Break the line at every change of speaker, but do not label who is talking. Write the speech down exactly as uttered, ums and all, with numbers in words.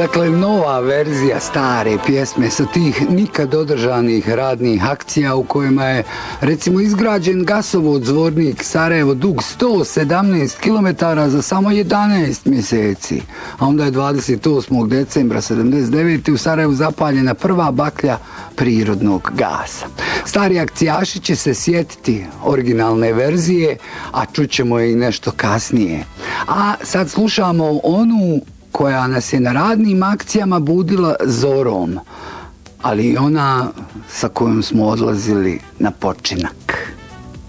dakle nova verzija stare pjesme sa tih nikad održanih radnih akcija u kojima je recimo izgrađen gasovod Zvornik Sarajevo dug sto sedamnaest kilometara za samo jedanaest mjeseci. A onda je dvadeset osmog decembra sedamdeset devete u Sarajevu zapaljena prva baklja prirodnog gasa. Stari akcijaši će se sjetiti originalne verzije, a čućemo i nešto kasnije. A sad slušamo onu koja nas je na radnim akcijama budila zorom, ali ona sa kojom smo odlazili na počinak.